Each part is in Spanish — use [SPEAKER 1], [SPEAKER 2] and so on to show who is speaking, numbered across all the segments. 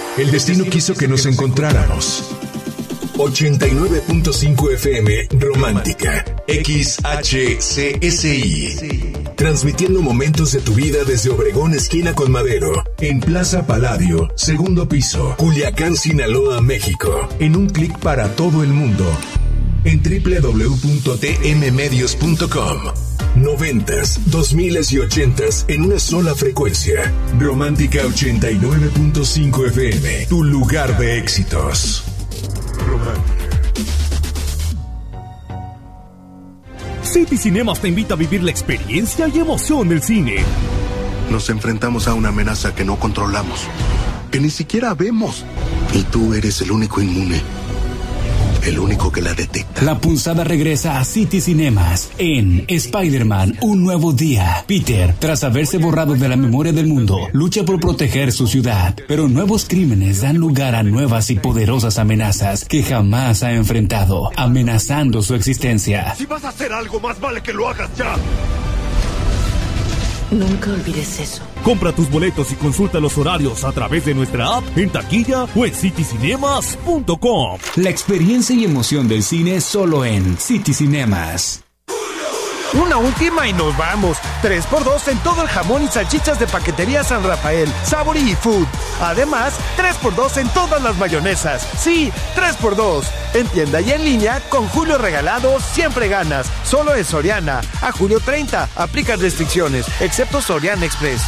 [SPEAKER 1] El destino quiso que nos encontráramos. 89.5 FM Romántica, XHCSI. Transmitiendo momentos de tu vida desde Obregón, esquina con Madero, en Plaza Palladio, segundo piso, Culiacán, Sinaloa, México. En un clic para todo el mundo. En www.tmmedios.com. 90s, 2000s y 80s en una sola frecuencia. Romántica 89.5 FM, tu lugar de éxitos.
[SPEAKER 2] City Cinemas te invita a vivir la experiencia y emoción del cine.
[SPEAKER 3] Nos enfrentamos a una amenaza que no controlamos, que ni siquiera vemos. Y tú eres el único inmune. El único que la detecta.
[SPEAKER 4] La punzada regresa a City Cinemas en Spider-Man, un nuevo día. Peter, tras haberse borrado de la memoria del mundo, lucha por proteger su ciudad. Pero nuevos crímenes dan lugar a nuevas y poderosas amenazas que jamás ha enfrentado, amenazando su existencia.
[SPEAKER 5] Si vas a hacer algo, más vale que lo hagas ya.
[SPEAKER 6] Nunca olvides eso.
[SPEAKER 2] Compra tus boletos y consulta los horarios a través de nuestra app, en taquilla o en citycinemas.com.
[SPEAKER 4] La experiencia y emoción del cine solo en City Cinemas.
[SPEAKER 7] Una última y nos vamos. 3x2 en todo el jamón y salchichas de Paquetería San Rafael, Savory y Food. Además, 3x2 en todas las mayonesas. Sí, 3x2. En tienda y en línea, con Julio Regalado siempre ganas. Solo en Soriana. A julio 30. Aplican restricciones, excepto Soriana Express.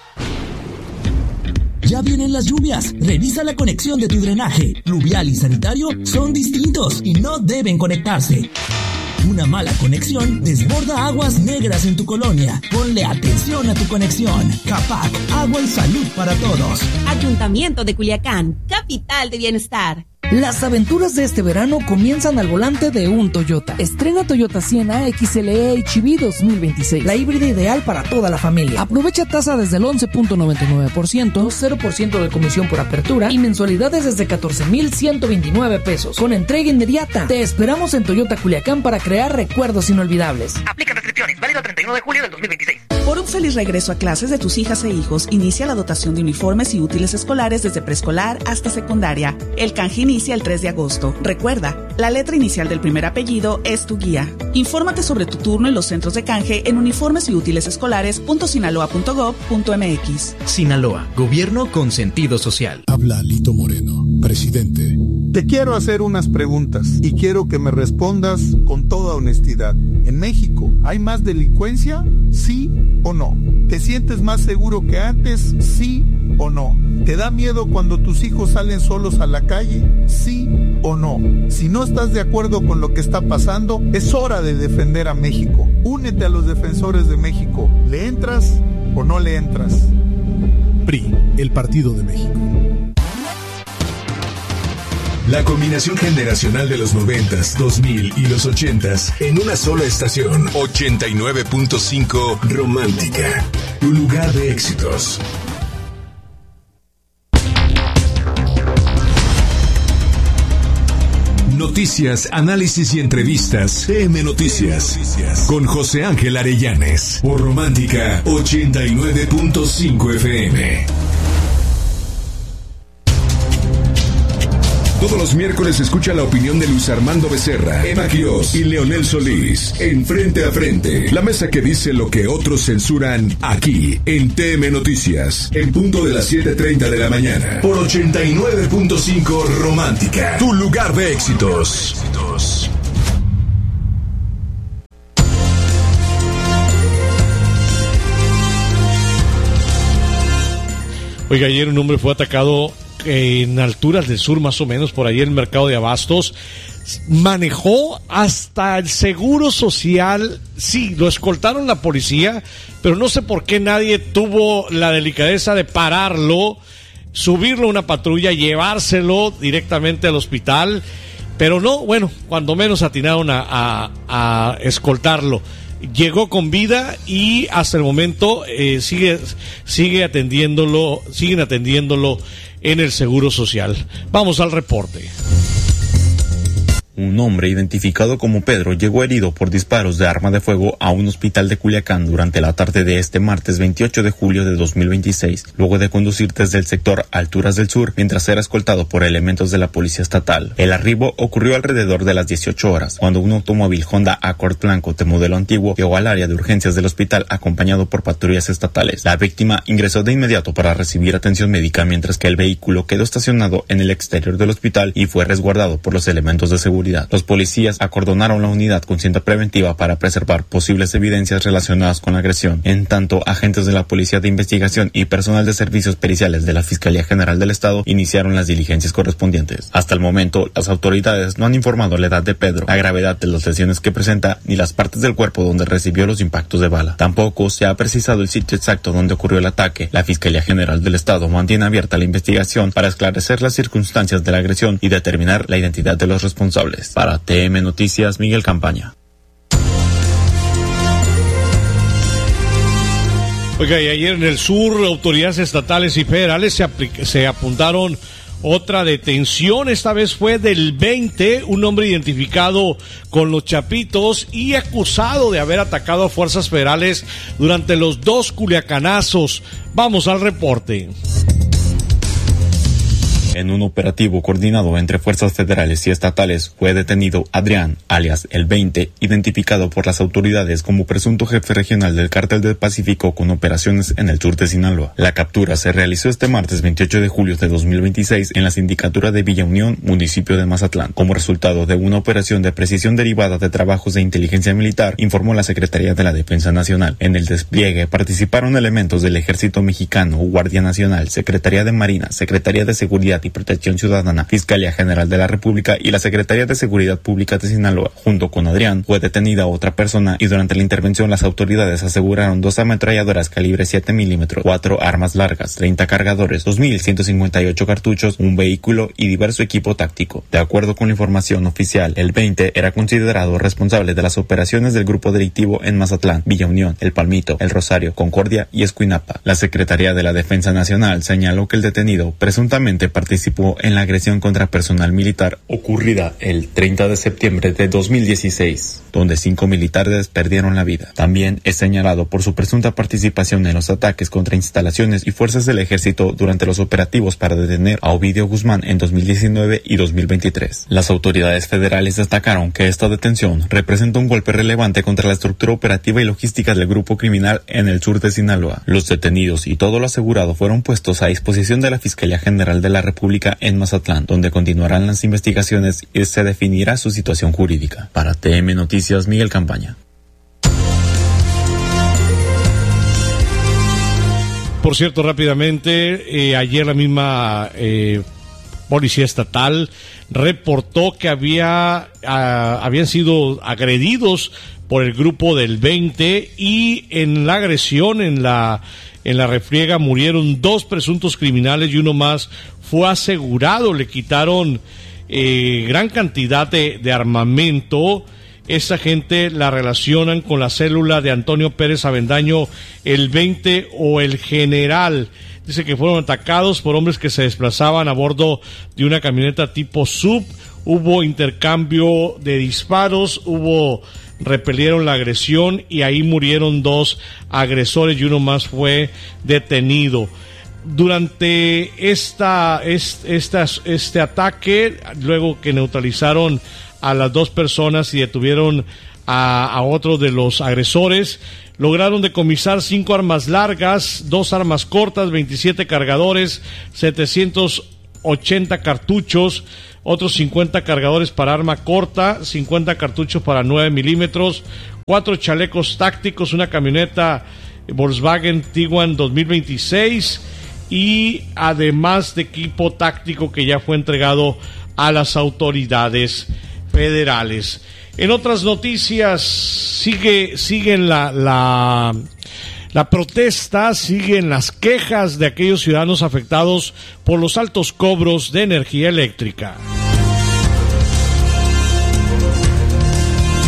[SPEAKER 8] Ya vienen las lluvias. Revisa la conexión de tu drenaje. Pluvial y sanitario son distintos y no deben conectarse. Una mala conexión desborda aguas negras en tu colonia. Ponle atención a tu conexión. CAPAC, agua y salud para todos.
[SPEAKER 9] Ayuntamiento de Culiacán, capital de bienestar.
[SPEAKER 10] Las aventuras de este verano comienzan al volante de un Toyota. Estrena Toyota Sienna XLE HEV 2026, la híbrida ideal para toda la familia. Aprovecha tasa desde el 11.99%, 0% de comisión por apertura y mensualidades desde 14,129 pesos, con entrega inmediata. Te esperamos en Toyota Culiacán para crear recuerdos inolvidables.
[SPEAKER 11] Aplica restricciones, válido el 31 de julio del 2026.
[SPEAKER 12] Por un feliz regreso a clases de tus hijas e hijos, inicia la dotación de uniformes y útiles escolares desde preescolar hasta secundaria. El canje inicia el 3 de agosto. Recuerda, la letra inicial del primer apellido es tu guía. Infórmate sobre tu turno en los centros de canje en uniformes y útiles escolares.sinaloa.gov.mx.
[SPEAKER 13] Sinaloa, gobierno con sentido social.
[SPEAKER 14] Habla Lito Moreno, presidente.
[SPEAKER 15] Te quiero hacer unas preguntas y quiero que me respondas con toda honestidad. ¿En México hay más delincuencia? ¿Sí o no? ¿Te sientes más seguro que antes? ¿Sí o no? ¿Te da miedo cuando tus hijos salen solos a la calle? ¿Sí o no? Si no estás de acuerdo con lo que está pasando, es hora de defender a México. Únete a los defensores de México. ¿Le entras o no le entras?
[SPEAKER 14] PRI, el Partido de México.
[SPEAKER 1] La combinación generacional de los 90s, 2000 y los 80s en una sola estación. 89.5 Romántica, tu lugar de éxitos. Noticias, análisis y entrevistas. TM Noticias. Con José Ángel Arellanes. Por Romántica 89.5 FM. Todos los miércoles escucha la opinión de Luis Armando Becerra, Eva Quiroz y Leonel Solís. En Frente a Frente. La mesa que dice lo que otros censuran aquí en TM Noticias. En punto de las 7:30 de la mañana. Por 89.5 Romántica. Tu lugar de éxitos.
[SPEAKER 16] Oiga, ayer un hombre fue atacado en alturas del sur, más o menos, por ahí en el mercado de abastos. Manejó hasta el seguro social. Sí, lo escoltaron la policía, pero no sé por qué nadie tuvo la delicadeza de pararlo, subirlo a una patrulla, llevárselo directamente al hospital. Pero no, bueno, cuando menos atinaron a escoltarlo. Llegó con vida y hasta el momento siguen atendiéndolo en el Seguro Social. Vamos al reporte.
[SPEAKER 6] Un hombre identificado como Pedro llegó herido por disparos de arma de fuego a un hospital de Culiacán durante la tarde de este martes 28 de julio de 2026, luego de conducir desde el sector Alturas del Sur mientras era escoltado por elementos de la policía estatal. El arribo ocurrió alrededor de las 18 horas, cuando un automóvil Honda Accord blanco de modelo antiguo llegó al área de urgencias del hospital acompañado por patrullas estatales. La víctima ingresó de inmediato para recibir atención médica, mientras que el vehículo quedó estacionado en el exterior del hospital y fue resguardado por los elementos de seguridad. Los policías acordonaron la unidad con cinta preventiva para preservar posibles evidencias relacionadas con la agresión. En tanto, agentes de la Policía de Investigación y personal de servicios periciales de la Fiscalía General del Estado iniciaron las diligencias correspondientes. Hasta el momento, las autoridades no han informado la edad de Pedro, la gravedad de las lesiones que presenta, ni las partes del cuerpo donde recibió los impactos de bala. Tampoco se ha precisado el sitio exacto donde ocurrió el ataque. La Fiscalía General del Estado mantiene abierta la investigación para esclarecer las circunstancias de la agresión y determinar la identidad de los responsables. Para TM Noticias, Miguel Campaña.
[SPEAKER 16] Oiga, y ayer en el sur, autoridades estatales y federales se apuntaron otra detención. Esta vez fue del 20, un hombre identificado con los Chapitos y acusado de haber atacado a fuerzas federales durante los 2 culiacanazos. Vamos al reporte.
[SPEAKER 6] En un operativo coordinado entre fuerzas federales y estatales fue detenido Adrián, alias El 20, identificado por las autoridades como presunto jefe regional del Cártel del Pacífico con operaciones en el sur de Sinaloa. La captura se realizó este martes 28 de julio de 2026 en la sindicatura de Villa Unión, municipio de Mazatlán, como resultado de una operación de precisión derivada de trabajos de inteligencia militar, informó la Secretaría de la Defensa Nacional. En el despliegue participaron elementos del Ejército Mexicano, Guardia Nacional, Secretaría de Marina, Secretaría de Seguridad y Protección Ciudadana, Fiscalía General de la República y la Secretaría de Seguridad Pública de Sinaloa. Junto con Adrián fue detenida otra persona y durante la intervención las autoridades aseguraron 2 ametralladoras calibre 7 milímetros, 4 armas largas, 30 cargadores, 2.158 cartuchos, un vehículo y diverso equipo táctico. De acuerdo con la información oficial, el 20 era considerado responsable de las operaciones del grupo delictivo en Mazatlán, Villa Unión, El Palmito, El Rosario, Concordia y Escuinapa. La Secretaría de la Defensa Nacional señaló que el detenido presuntamente participó en la agresión contra personal militar ocurrida el 30 de septiembre de 2016, donde 5 militares perdieron la vida. También es señalado por su presunta participación en los ataques contra instalaciones y fuerzas del ejército durante los operativos para detener a Ovidio Guzmán en 2019 y 2023. Las autoridades federales destacaron que esta detención representa un golpe relevante contra la estructura operativa y logística del grupo criminal en el sur de Sinaloa. Los detenidos y todo lo asegurado fueron puestos a disposición de la Fiscalía General de la República en Mazatlán, donde continuarán las investigaciones y se definirá su situación jurídica. Para TM Noticias, Miguel Campaña.
[SPEAKER 16] Por cierto, rápidamente, ayer la misma Policía Estatal reportó que habían sido agredidos por el grupo del 20 y en la agresión, en la refriega, murieron 2 presuntos criminales y uno más fue asegurado. Le quitaron gran cantidad de armamento. Esa gente la relacionan con la célula de Antonio Pérez Avendaño, el 20 o el General. Dice que fueron atacados por hombres que se desplazaban a bordo de una camioneta tipo SUV. Hubo intercambio de disparos, repelieron la agresión y ahí murieron 2 agresores y uno más fue detenido. Durante este ataque, luego que neutralizaron a las 2 personas y detuvieron a otro de los agresores, lograron decomisar 5 armas largas, 2 armas cortas, 27 cargadores, 780 cartuchos, otros 50 cargadores para arma corta, 50 cartuchos para 9 milímetros, 4 chalecos tácticos, una camioneta Volkswagen Tiguan 2026 y además de equipo táctico que ya fue entregado a las autoridades federales. En otras noticias, siguen la protesta, siguen las quejas de aquellos ciudadanos afectados por los altos cobros de energía eléctrica.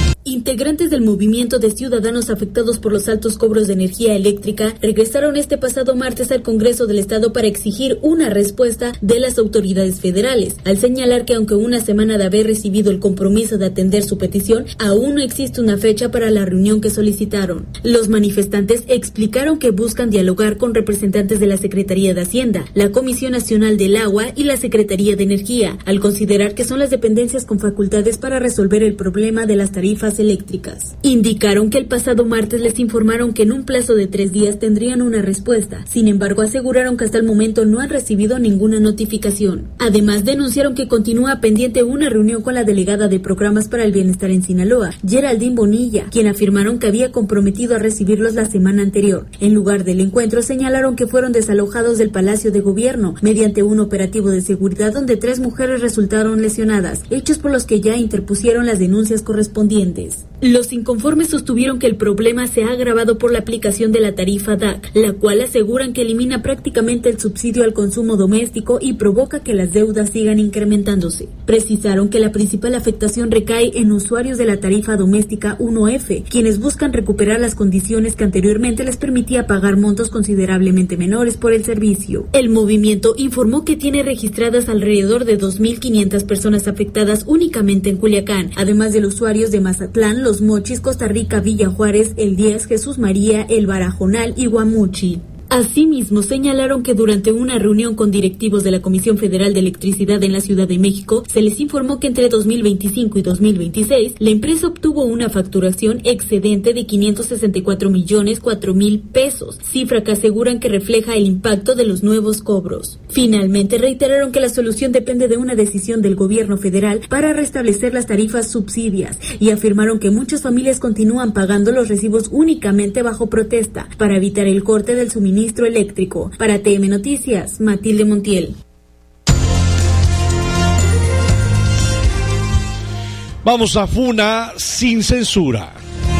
[SPEAKER 17] Integrantes del movimiento de ciudadanos afectados por los altos cobros de energía eléctrica regresaron este pasado martes al Congreso del Estado para exigir una respuesta de las autoridades federales, al señalar que aunque una semana de haber recibido el compromiso de atender su petición, aún no existe una fecha para la reunión que solicitaron. Los manifestantes explicaron que buscan dialogar con representantes de la Secretaría de Hacienda, la Comisión Nacional del Agua y la Secretaría de Energía, al considerar que son las dependencias con facultades para resolver el problema de las tarifas eléctricas. Indicaron que el pasado martes les informaron que en un plazo de 3 días tendrían una respuesta. Sin embargo, aseguraron que hasta el momento no han recibido ninguna notificación. Además, denunciaron que continúa pendiente una reunión con la delegada de Programas para el Bienestar en Sinaloa, Geraldine Bonilla, quien afirmaron que había comprometido a recibirlos la semana anterior. En lugar del encuentro, señalaron que fueron desalojados del Palacio de Gobierno mediante un operativo de seguridad donde 3 mujeres resultaron lesionadas, hechos por los que ya interpusieron las denuncias correspondientes. Los inconformes sostuvieron que el problema se ha agravado por la aplicación de la tarifa DAC, la cual aseguran que elimina prácticamente el subsidio al consumo doméstico y provoca que las deudas sigan incrementándose. Precisaron que la principal afectación recae en usuarios de la tarifa doméstica 1F, quienes buscan recuperar las condiciones que anteriormente les permitía pagar montos considerablemente menores por el servicio. El movimiento informó que tiene registradas alrededor de 2.500 personas afectadas únicamente en Culiacán, además de los usuarios de Mazatlán, Los Mochis, Costa Rica, Villa Juárez, El 10, Jesús María, El Barajonal y Guamuchi. Asimismo, señalaron que durante una reunión con directivos de la Comisión Federal de Electricidad en la Ciudad de México, se les informó que entre 2025 y 2026, la empresa obtuvo una facturación excedente de 564.004.000 pesos, cifra que aseguran que refleja el impacto de los nuevos cobros. Finalmente, reiteraron que la solución depende de una decisión del gobierno federal para restablecer las tarifas subsidias y afirmaron que muchas familias continúan pagando los recibos únicamente bajo protesta para evitar el corte del suministro eléctrico. Para TM Noticias, Matilde Montiel.
[SPEAKER 16] Vamos a Funa sin censura.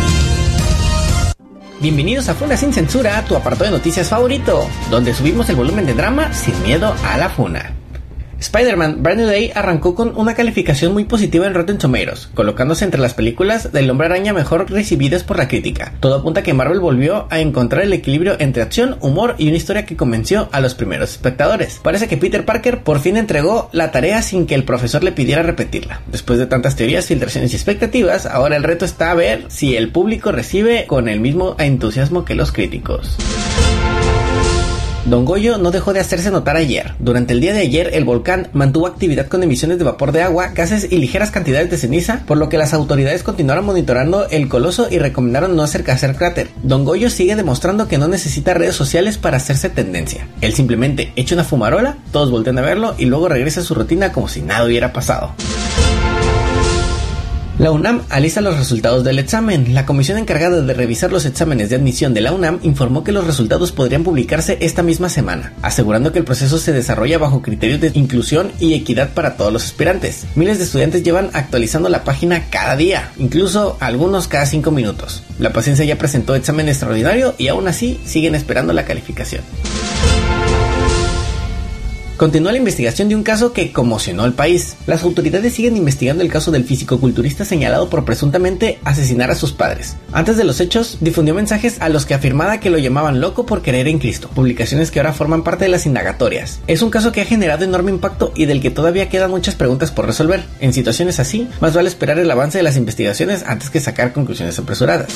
[SPEAKER 18] Bienvenidos a Funa sin censura, tu apartado de noticias favorito, donde subimos el volumen de drama sin miedo a la funa. Spider-Man Brand New Day arrancó con una calificación muy positiva en Rotten Tomatoes, colocándose entre las películas del Hombre Araña mejor recibidas por la crítica. Todo apunta a que Marvel volvió a encontrar el equilibrio entre acción, humor y una historia que convenció a los primeros espectadores. Parece que Peter Parker por fin entregó la tarea sin que el profesor le pidiera repetirla. Después de tantas teorías, filtraciones y expectativas, ahora el reto está a ver si el público recibe con el mismo entusiasmo que los críticos. Don Goyo no dejó de hacerse notar ayer. Durante el día de ayer, el volcán mantuvo actividad con emisiones de vapor de agua, gases y ligeras cantidades de ceniza, por lo que las autoridades continuaron monitorando el coloso y recomendaron no acercarse al cráter. Don Goyo sigue demostrando que no necesita redes sociales para hacerse tendencia. Él simplemente echa una fumarola, todos voltean a verlo y luego regresa a su rutina como si nada hubiera pasado. La UNAM alista los resultados del examen. La comisión encargada de revisar los exámenes de admisión de la UNAM informó que los resultados podrían publicarse esta misma semana, asegurando que el proceso se desarrolla bajo criterios de inclusión y equidad para todos los aspirantes. Miles de estudiantes llevan actualizando la página cada día, incluso algunos cada 5 minutos. La paciencia ya presentó examen extraordinario y aún así siguen esperando la calificación. Continúa la investigación de un caso que conmocionó al país. Las autoridades siguen investigando el caso del fisicoculturista señalado por presuntamente asesinar a sus padres. Antes de los hechos, difundió mensajes a los que afirmaba que lo llamaban loco por creer en Cristo, publicaciones que ahora forman parte de las indagatorias. Es un caso que ha generado enorme impacto y del que todavía quedan muchas preguntas por resolver. En situaciones así, más vale esperar el avance de las investigaciones antes que sacar conclusiones apresuradas.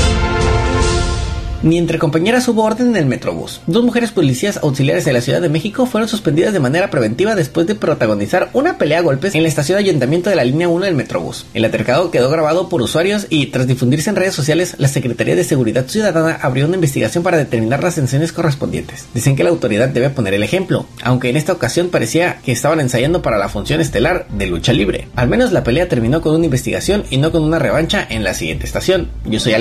[SPEAKER 18] Ni entre compañeras hubo orden en el Metrobús. 2 mujeres policías auxiliares de la Ciudad de México fueron suspendidas de manera preventiva después de protagonizar una pelea a golpes en la estación de ayuntamiento de la línea 1 del Metrobús. El altercado quedó grabado por usuarios y, tras difundirse en redes sociales, la Secretaría de Seguridad Ciudadana abrió una investigación para determinar las sanciones correspondientes. Dicen que la autoridad debe poner el ejemplo, aunque en esta ocasión parecía que estaban ensayando para la función estelar de lucha libre. Al menos la pelea terminó con una investigación y no con una revancha en la siguiente estación. Yo soy